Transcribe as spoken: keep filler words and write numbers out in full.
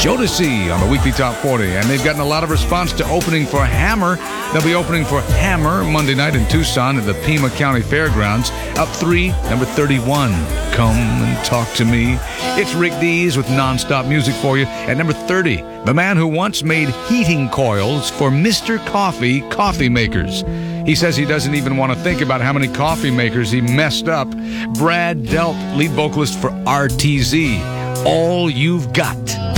Jodeci on the Weekly Top forty. And they've gotten a lot of response to opening for Hammer. They'll be opening for Hammer Monday night in Tucson at the Pima County Fairgrounds. Up three, number thirty-one, Come and Talk to Me. It's Rick Dees with nonstop music for you. At number thirty, the man who once made heating coils for Mister Coffee coffee makers. He says he doesn't even want to think about how many coffee makers he messed up. Brad Delp, lead vocalist for R T Z. All You've Got.